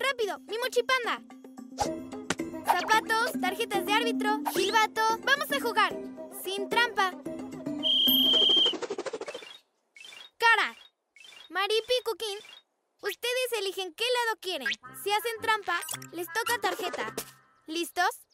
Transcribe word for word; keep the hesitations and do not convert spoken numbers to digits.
rápido! ¡Mi mochipanda! Zapatos, tarjetas de árbitro, silbato. ¡Vamos a jugar! ¡Sin trampa! ¡Cara! Maripi y Cuquín, ustedes eligen qué lado quieren. Si hacen trampa, les toca tarjeta. ¿Listos?